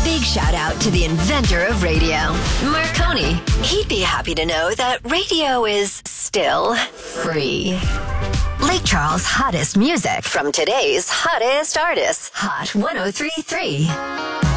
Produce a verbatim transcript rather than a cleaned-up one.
Big shout out to the inventor of radio, Marconi. He'd be happy to know that radio is still free. Lake Charles' hottest music from today's hottest artists. Hot one oh three point three.